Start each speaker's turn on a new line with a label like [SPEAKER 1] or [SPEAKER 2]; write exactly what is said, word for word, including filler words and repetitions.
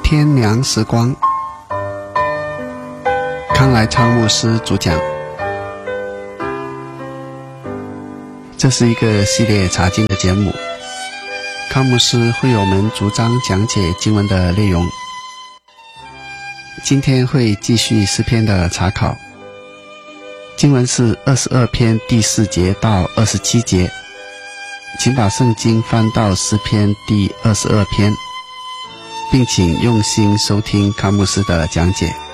[SPEAKER 1] 天良时光，康来昌牧师主讲。这是一个系列查经的节目，康牧师会有我们逐章讲解经文的内容。今天会继续诗篇的查考，经文是二十二篇第四节到二十七节，请把圣经翻到诗篇第二十二篇，并请用心收听康牧师的讲解。